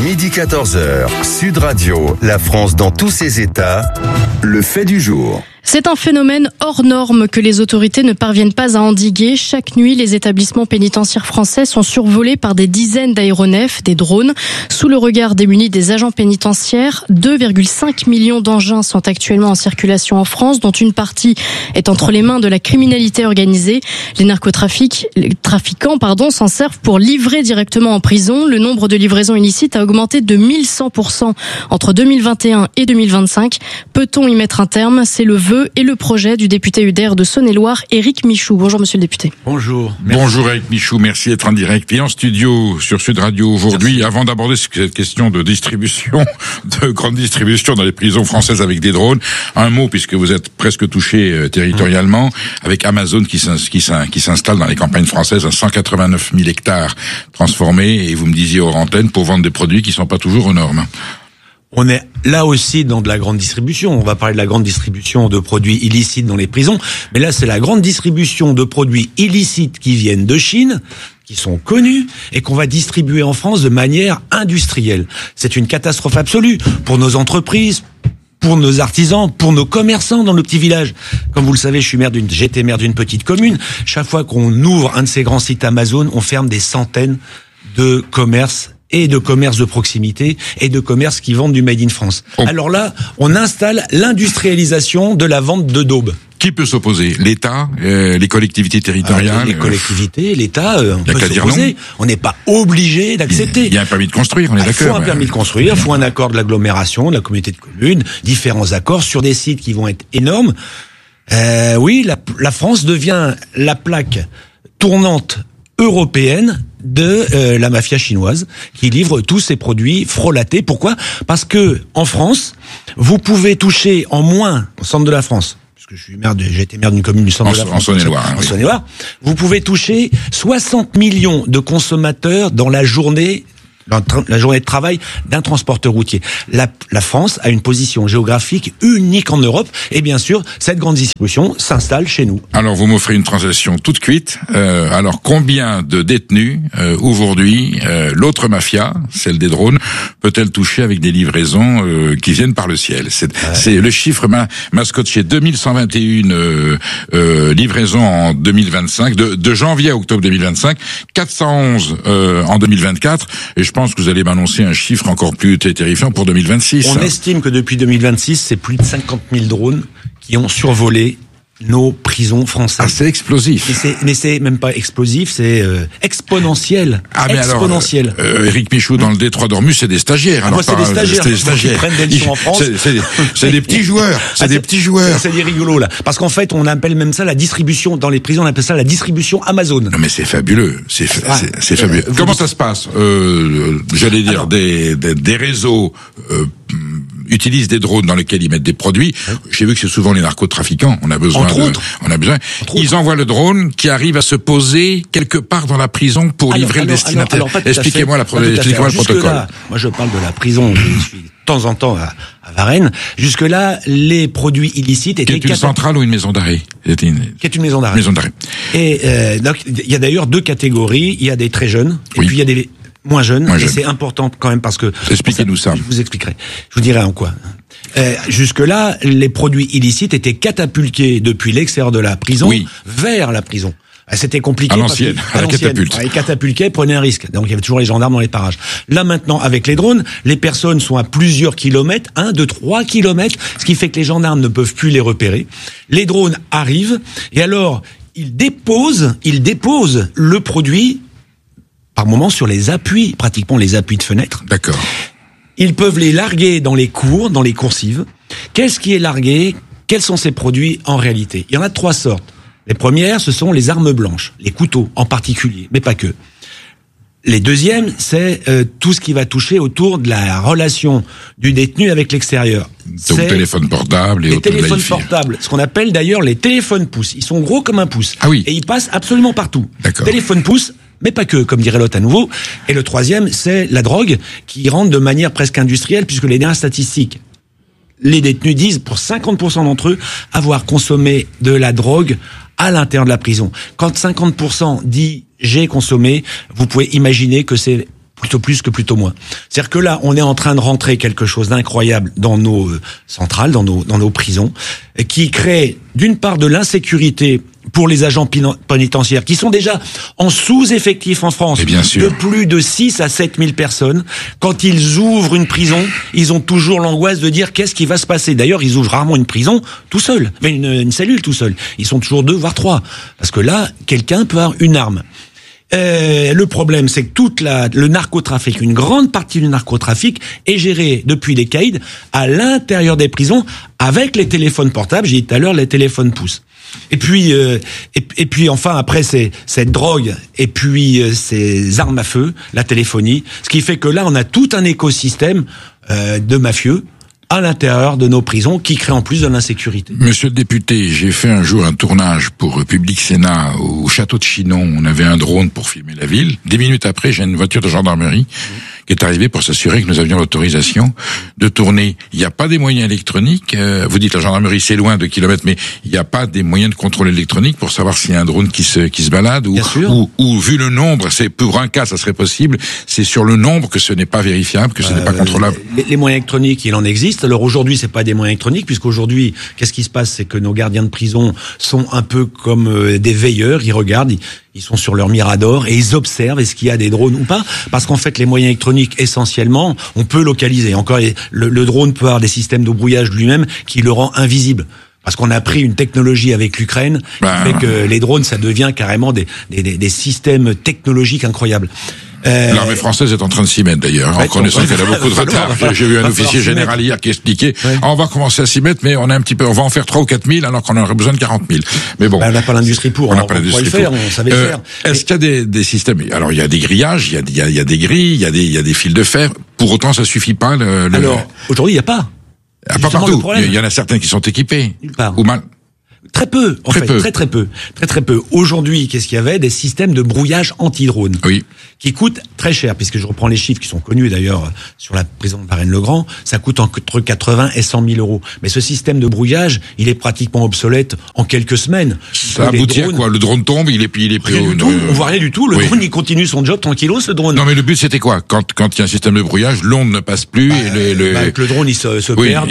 Midi 14h, Sud Radio, la France dans tous ses états, le fait du jour. C'est un phénomène hors norme que les autorités ne parviennent pas à endiguer. Chaque nuit, les établissements pénitentiaires français sont survolés par des dizaines d'aéronefs, des drones. Sous le regard démuni des agents pénitentiaires, 2,5 millions d'engins sont actuellement en circulation en France, dont une partie est entre les mains de la criminalité organisée. Les trafiquants s'en servent pour livrer directement en prison. Le nombre de livraisons illicites a augmenté de 1100% entre 2021 et 2025. Peut-on y mettre un terme ? C'est le vœu et le projet du député UDR de Saône-et-Loire, Éric Michou. Bonjour monsieur le député. Bonjour. Bonjour Éric Michou, merci d'être en direct et en studio sur Sud Radio aujourd'hui. Merci. Avant d'aborder cette question de distribution, de grande distribution dans les prisons françaises avec des drones, un mot puisque vous êtes presque touché territorialement avec Amazon qui s'installe dans les campagnes françaises à 189 000 hectares transformés et vous me disiez hors antenne pour vendre des produits qui sont pas toujours aux normes. On est là aussi dans de la grande distribution. On va parler de la grande distribution de produits illicites dans les prisons. Mais là, c'est la grande distribution de produits illicites qui viennent de Chine, qui sont connus et qu'on va distribuer en France de manière industrielle. C'est une catastrophe absolue pour nos entreprises, pour nos artisans, pour nos commerçants dans nos petits villages. Comme vous le savez, j'étais maire d'une petite commune. Chaque fois qu'on ouvre un de ces grands sites Amazon, on ferme des centaines de commerces et de commerces de proximité et de commerces qui vendent du Made in France. Alors là, on installe l'industrialisation de la vente de daubes. Qui peut s'opposer ? L'État, les collectivités territoriales. Les collectivités, l'État, on peut s'opposer. On n'est pas obligé d'accepter. Il y a un permis de construire, on est d'accord. Il faut un permis de construire, il faut un accord de l'agglomération, de la communauté de communes, différents accords sur des sites qui vont être énormes. Oui, la France devient la plaque tournante européenne de la mafia chinoise qui livre tous ces produits frelatés. Pourquoi ? Parce que en France, vous pouvez toucher en moins au centre de la France, puisque j'ai été maire d'une commune du centre de la France, en Saône-et-Loire, en Saône-et-Loire, vous pouvez toucher 60 millions de consommateurs dans la journée de travail d'un transporteur routier. La France a une position géographique unique en Europe et bien sûr, cette grande distribution s'installe chez nous. Alors, vous m'offrez une transaction toute cuite. Alors, combien de détenus aujourd'hui, l'autre mafia, celle des drones, peut-elle toucher avec des livraisons qui viennent par le ciel ? C'est le chiffre m'a scotché. 2121 livraisons en 2025, de janvier à octobre 2025, 411 en 2024, et je pense que vous allez m'annoncer un chiffre encore plus terrifiant pour 2026. On estime que depuis 2026, c'est plus de 50 000 drones qui ont survolé nos prisons françaises. Ah, c'est explosif. Mais c'est même pas explosif, c'est exponentiel. Exponentiel. Alors, Éric Michou, dans le Détroit d'Ormus, c'est des stagiaires. Moi, c'est des stagiaires. Qui prennent des leçons en France. C'est des petits joueurs. C'est des petits joueurs. C'est des rigolos, là. Parce qu'en fait, on appelle même ça la distribution. Dans les prisons, on appelle ça la distribution Amazon. Non, mais c'est fabuleux. C'est fabuleux. Comment ça se passe? J'allais dire, des réseaux, utilisent des drones dans lesquels ils mettent des produits. J'ai vu que c'est souvent les narcotrafiquants. On a besoin. Ils envoient le drone qui arrive à se poser quelque part dans la prison pour livrer le destinataire. Expliquez-moi le protocole. Là, moi, je parle de la prison. Je suis de temps en temps à Varennes. Jusque-là, les produits illicites étaient... Qui est une centrale ou une maison d'arrêt? Qui est une maison d'arrêt. Maison d'arrêt. Et donc, il y a d'ailleurs deux catégories. Il y a des très jeunes, et puis il y a des moins jeunes. Et c'est important quand même parce que... Expliquez-nous ça. Je vous expliquerai. Je vous dirai en quoi. Jusque-là, les produits illicites étaient catapultés depuis l'extérieur de la prison vers la prison. C'était compliqué. À l'ancienne, à la catapulte. Ils catapultaient, prenaient un risque. Donc il y avait toujours les gendarmes dans les parages. Là maintenant, avec les drones, les personnes sont à plusieurs kilomètres, 1, 2, 3 kilomètres, ce qui fait que les gendarmes ne peuvent plus les repérer. Les drones arrivent, et alors, ils déposent le produit, par moment, sur les appuis, pratiquement les appuis de fenêtre. D'accord. Ils peuvent les larguer dans les cours, dans les coursives. Qu'est-ce qui est largué? Quels sont ces produits en réalité? Il y en a 3 sortes. Les premières, ce sont les armes blanches, les couteaux en particulier, mais pas que. Les deuxièmes, c'est tout ce qui va toucher autour de la relation du détenu avec l'extérieur. Donc téléphone portable et les téléphones portables, ce qu'on appelle d'ailleurs les téléphones pouces. Ils sont gros comme un pouce. Ah oui. Et ils passent absolument partout. D'accord. Téléphone pouce, mais pas que, comme dirait l'autre à nouveau. Et le troisième, c'est la drogue, qui rentre de manière presque industrielle, puisque les dernières statistiques, les détenus disent, pour 50% d'entre eux, avoir consommé de la drogue à l'intérieur de la prison. Quand 50% dit j'ai consommé, vous pouvez imaginer que c'est plutôt plus que plutôt moins. C'est-à-dire que là, on est en train de rentrer quelque chose d'incroyable dans nos centrales, dans nos prisons, qui crée d'une part de l'insécurité pour les agents pénitentiaires qui sont déjà en sous-effectif en France, de plus de 6 à 7 000 personnes. Quand ils ouvrent une prison, ils ont toujours l'angoisse de dire qu'est-ce qui va se passer. D'ailleurs, ils ouvrent rarement une prison tout seul, une cellule tout seul. Ils sont toujours 2 voire 3, parce que là, quelqu'un peut avoir une arme. Le problème, c'est que le narcotrafic, une grande partie du narcotrafic est gérée depuis des caïds à l'intérieur des prisons avec les téléphones portables. J'ai dit tout à l'heure, les téléphones pouces. Et puis enfin après cette drogue et puis ces armes à feu, la téléphonie, ce qui fait que là on a tout un écosystème de mafieux à l'intérieur de nos prisons qui crée en plus de l'insécurité. Monsieur le député, j'ai fait un jour un tournage pour Public Sénat au château de Chinon. On avait un drone pour filmer la ville. 10 minutes après, j'ai une voiture de gendarmerie qui est arrivée pour s'assurer que nous avions l'autorisation de tourner. Il n'y a pas des moyens électroniques. Vous dites la gendarmerie c'est loin de kilomètres, mais il n'y a pas des moyens de contrôle électronique pour savoir s'il y a un drone qui se balade ou vu le nombre, c'est pour un cas ça serait possible. C'est sur le nombre que ce n'est pas vérifiable, que ce n'est pas contrôlable. Les moyens électroniques, il en existe. Alors aujourd'hui, c'est pas des moyens électroniques, puisqu'aujourd'hui, qu'est-ce qui se passe, c'est que nos gardiens de prison sont un peu comme des veilleurs. Ils regardent, ils sont sur leur mirador et ils observent est-ce qu'il y a des drones ou pas. Parce qu'en fait, les moyens électroniques, essentiellement, on peut localiser. Encore, le drone peut avoir des systèmes de brouillage lui-même qui le rend invisible. Parce qu'on a pris une technologie avec l'Ukraine qui fait que les drones, ça devient carrément des systèmes technologiques incroyables. L'armée française est en train de s'y mettre d'ailleurs, en connaissant qu'elle a beaucoup de retard. J'ai vu un officier général hier qui expliquait on va commencer à s'y mettre, mais on a un petit peu, on va en faire 3 ou 4 000 alors qu'on aurait besoin de 40 000. Mais bon. On n'a pas l'industrie pour. On n'a pas l'industrie pour. On savait le faire. Est-ce qu'il y a des systèmes? Alors il y a des grillages, il y a des grilles, il y a des fils de fer. Pour autant, ça suffit pas. Alors aujourd'hui, il n'y a pas. Pas partout. Il y en a certains qui sont équipés. Nulle part. Ou mal. Très peu, en fait, très peu. Aujourd'hui, qu'est-ce qu'il y avait? Des systèmes de brouillage anti-drone. Oui. Qui coûtent très cher, puisque je reprends les chiffres qui sont connus d'ailleurs sur la prison de Varennes-le-Grand, ça coûte entre 80 et 100 000 euros. Mais ce système de brouillage, il est pratiquement obsolète en quelques semaines. Ça aboutit à quoi? Le drone tombe, il est pris on voit rien du tout. Le drone, il continue son job tranquillos, ce drone. Non, mais le but, c'était quoi? Quand il y a un système de brouillage, l'onde ne passe plus et le drone, il se perd,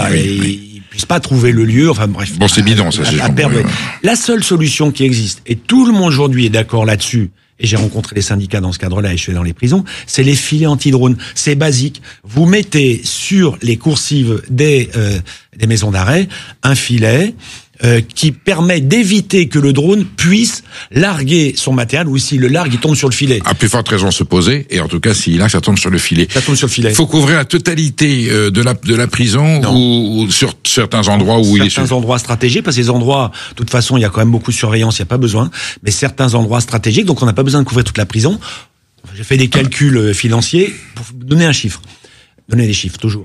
il puisse pas trouver le lieu, enfin bref. Bon, c'est bidon, ça, La seule solution qui existe, et tout le monde aujourd'hui est d'accord là-dessus, et j'ai rencontré les syndicats dans ce cadre-là et je suis dans les prisons, c'est les filets anti-drone. C'est basique. Vous mettez sur les coursives des maisons d'arrêt un filet qui permet d'éviter que le drone puisse larguer son matériel, ou s'il le largue, il tombe sur le filet. À plus forte raison se poser, et en tout cas, s'il largue, ça tombe sur le filet. Ça tombe sur le filet. Il faut couvrir la totalité de la prison ou sur certains endroits où il est... Certains endroits stratégiques, parce que ces endroits, de toute façon, il y a quand même beaucoup de surveillance, il n'y a pas besoin, mais certains endroits stratégiques, donc on n'a pas besoin de couvrir toute la prison. J'ai fait des calculs financiers pour vous donner un chiffre. Donner des chiffres, toujours.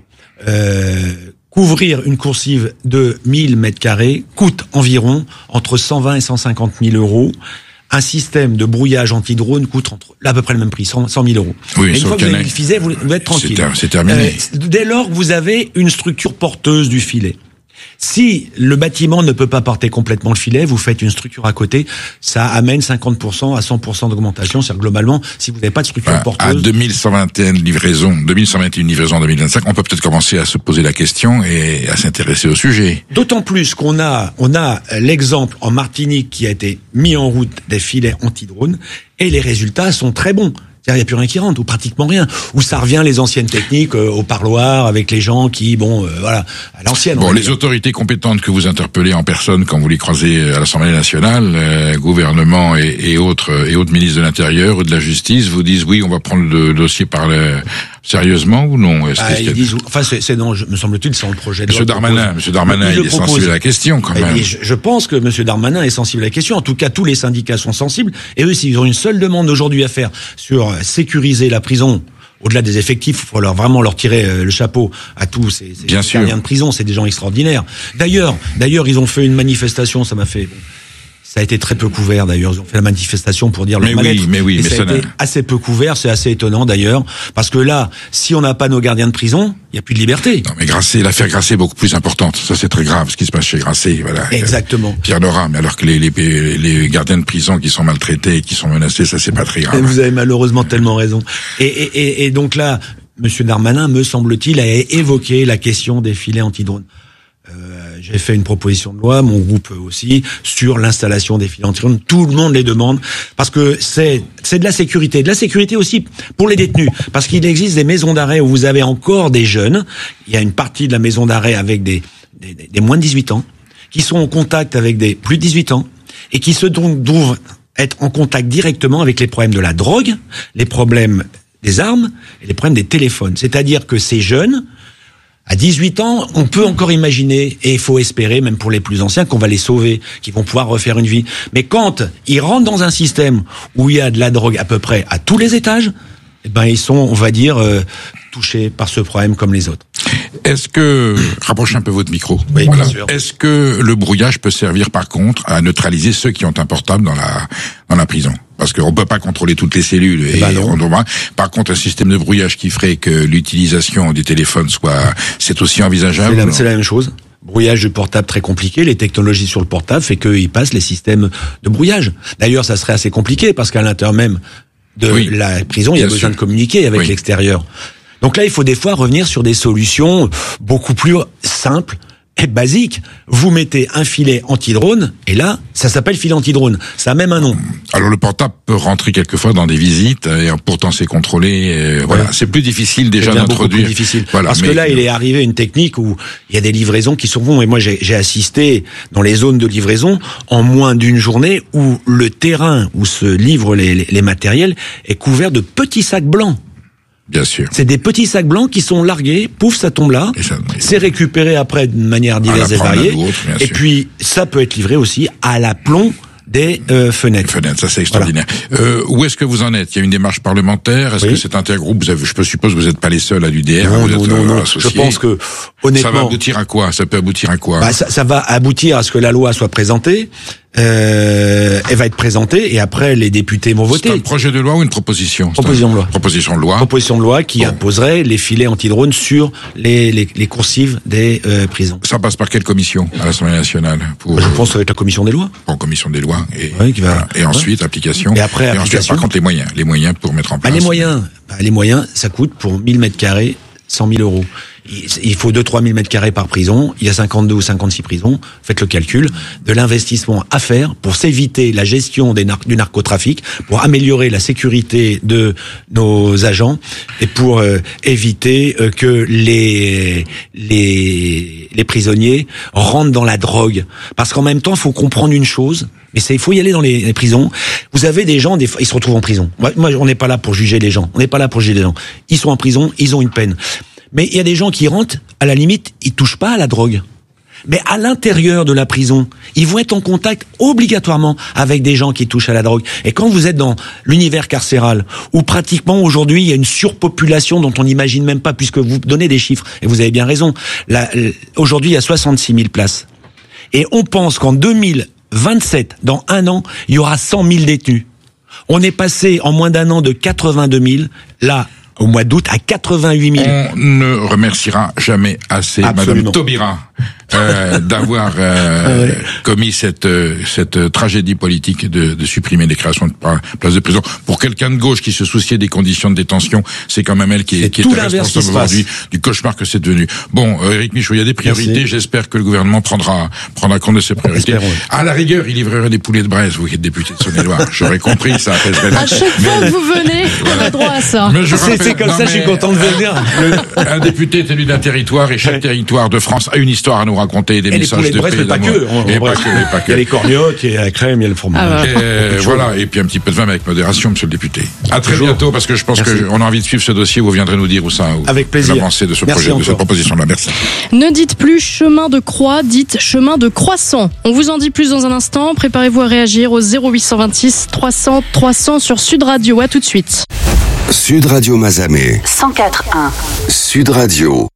Couvrir une coursive de 1000 mètres carrés coûte environ entre 120 et 150 000 euros. Un système de brouillage anti-drone coûte à peu près le même prix, 100 000 euros. Oui, et une fois que vous avez le filet, vous êtes tranquille. C'est terminé. Dès lors que vous avez une structure porteuse du filet. Si le bâtiment ne peut pas porter complètement le filet, vous faites une structure à côté, ça amène 50% à 100% d'augmentation. C'est-à-dire globalement, si vous n'avez pas de structure porteuse... À 2121 livraisons en 2025, on peut peut-être commencer à se poser la question et à s'intéresser au sujet. D'autant plus qu'on a l'exemple en Martinique qui a été mis en route des filets anti-drone et les résultats sont très bons. C'est-à-dire, il n'y a plus rien qui rentre, ou pratiquement rien. Ou ça revient les anciennes techniques au parloir avec les gens qui, à l'ancienne. Bon, les autorités compétentes que vous interpellez en personne quand vous les croisez à l'Assemblée nationale, gouvernement et autres ministres de l'Intérieur ou de la Justice, vous disent oui, on va prendre le dossier sérieusement ou non? Ils disent, me semble-t-il, c'est dans le projet de loi. Monsieur Darmanin, il est sensible à la question quand même. Je pense que Monsieur Darmanin est sensible à la question. En tout cas, tous les syndicats sont sensibles. Et eux, s'ils ont une seule demande aujourd'hui à faire sur sécuriser la prison, au-delà des effectifs, il faut vraiment leur tirer le chapeau à tous ces gardiens de prison. C'est des gens extraordinaires. D'ailleurs, ils ont fait une manifestation, ça m'a fait... Ça a été très peu couvert d'ailleurs. Ils ont fait la manifestation pour dire leur mal-être. Mais ça a été assez peu couvert. C'est assez étonnant d'ailleurs, parce que là, si on n'a pas nos gardiens de prison, il y a plus de liberté. Non, mais Grasset, l'affaire Grasset est beaucoup plus importante. Ça, c'est très grave ce qui se passe chez Grasset. Voilà. Exactement. Pierre Nora, mais alors que les gardiens de prison qui sont maltraités, qui sont menacés, ça c'est pas très grave. Et vous avez malheureusement tellement raison. Et donc là, Monsieur Darmanin, me semble-t-il, a évoqué la question des filets anti-drones. J'ai fait une proposition de loi, mon groupe aussi, sur l'installation des filets anti-drones. Tout le monde les demande, parce que c'est de la sécurité. De la sécurité aussi pour les détenus, parce qu'il existe des maisons d'arrêt où vous avez encore des jeunes. Il y a une partie de la maison d'arrêt avec des moins de 18 ans, qui sont en contact avec des plus de 18 ans, et qui se doivent être en contact directement avec les problèmes de la drogue, les problèmes des armes et les problèmes des téléphones. C'est-à-dire que ces jeunes, à 18 ans, on peut encore imaginer, et il faut espérer, même pour les plus anciens, qu'on va les sauver, qu'ils vont pouvoir refaire une vie. Mais quand ils rentrent dans un système où il y a de la drogue à peu près à tous les étages, eh ben ils sont, on va dire, touchés par ce problème comme les autres. Est-ce que, rapprochez un peu votre micro. Oui, voilà. bien sûr. Est-ce que le brouillage peut servir par contre à neutraliser ceux qui ont un portable dans la prison? Parce qu'on peut pas contrôler toutes les cellules. Par contre, un système de brouillage qui ferait que l'utilisation des téléphones c'est aussi envisageable. C'est la même chose. Brouillage du portable très compliqué. Les technologies sur le portable fait qu'ils passent les systèmes de brouillage. D'ailleurs, ça serait assez compliqué parce qu'à l'intérieur même de la prison, il y a besoin de communiquer avec l'extérieur. Donc là, il faut des fois revenir sur des solutions beaucoup plus simples et basique. Vous mettez un filet anti-drone, et là, ça s'appelle filet anti-drone. Ça a même un nom. Alors le portable peut rentrer quelquefois dans des visites, et pourtant c'est contrôlé. Voilà, c'est plus difficile déjà d'introduire. Plus difficile. Voilà, parce que là, il est arrivé une technique où il y a des livraisons qui sont bonnes. Et moi, j'ai assisté dans les zones de livraison en moins d'une journée où le terrain où se livrent les matériels est couvert de petits sacs blancs. Bien sûr. C'est des petits sacs blancs qui sont largués, pouf, ça tombe là. C'est récupéré après de manière diverse et variée. Et puis, ça peut être livré aussi à l'aplomb des fenêtres. Ça c'est extraordinaire. Voilà. Où est-ce que vous en êtes? Il y a une démarche parlementaire. Est-ce que cet intergroupe, je suppose que vous n'êtes pas les seuls à l'UDR. Non. Je pense que honnêtement, ça va aboutir à quoi? Ça peut aboutir à quoi? Ça va aboutir à ce que la loi soit présentée. Elle va être présentée et après les députés vont voter. C'est un projet de loi ou une proposition? Proposition de loi. Proposition de loi. Proposition de loi qui imposerait les filets anti-drones sur les coursives des prisons. Ça passe par quelle commission à l'Assemblée nationale? Je pense que ça va être la commission des lois. En commission des lois et ensuite application. Et après application. Ensuite, par contre les moyens pour mettre en place. Les moyens, ça coûte pour 1000 mètres carrés 100 000 euros. Il faut 2-3 000 mètres carrés par prison. Il y a 52 ou 56 prisons. Faites le calcul de l'investissement à faire pour s'éviter la gestion du narcotrafic, pour améliorer la sécurité de nos agents et pour éviter que les prisonniers rentrent dans la drogue. Parce qu'en même temps, il faut comprendre une chose. Mais il faut y aller dans les prisons. Vous avez des gens, ils se retrouvent en prison. Moi, on n'est pas là pour juger les gens. Ils sont en prison, ils ont une peine. Mais il y a des gens qui rentrent, à la limite, ils touchent pas à la drogue. Mais à l'intérieur de la prison, ils vont être en contact obligatoirement avec des gens qui touchent à la drogue. Et quand vous êtes dans l'univers carcéral, où pratiquement aujourd'hui il y a une surpopulation dont on n'imagine même pas, puisque vous donnez des chiffres, et vous avez bien raison, aujourd'hui il y a 66 000 places. Et on pense qu'en 2027, dans un an, il y aura 100 000 détenus. On est passé en moins d'un an de 82 000, là, au mois d'août, à 88 000. On ne remerciera jamais assez Madame Taubira d'avoir commis cette tragédie politique de supprimer les créations de places de prison. Pour quelqu'un de gauche qui se souciait des conditions de détention, c'est quand même elle qui est responsable aujourd'hui du cauchemar que c'est devenu. Bon, Éric Michaud, il y a des priorités. Merci. J'espère que le gouvernement prendra compte de ces priorités. Espérons. À la rigueur, il livrerait des poulets de Bresse, vous qui êtes député de Saône-et-Loire. J'aurais compris ça. À chaque fois que vous venez, on a droit à ça. C'est comme ça, je suis content de venir. Un député est élu d'un territoire et chaque territoire de France a une histoire à nous raconter, des messages de paix. Et pas que. Il y a les corniottes, il y a la crème, il y a le fromage. Voilà, et puis un petit peu de vin avec modération, monsieur le député. À très bientôt, parce que je pense qu'on a envie de suivre ce dossier. Vous viendrez nous dire où ça, avec plaisir, l'avancée de ce projet, de cette proposition-là. Merci. Ne dites plus chemin de croix, dites chemin de croissant. On vous en dit plus dans un instant. Préparez-vous à réagir au 0826 300 300 sur Sud Radio. À tout de suite. Sud Radio Mazamet 104.1 Sud Radio.